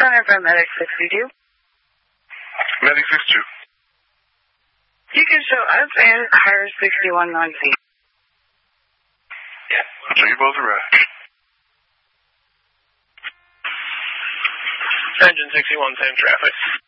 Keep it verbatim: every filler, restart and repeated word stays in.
Center from Medic sixty-two. Medic sixty-two. You can show up and hire sixty-one ninety. Yeah. I'll show you both around. Engine sixty-one, same traffic.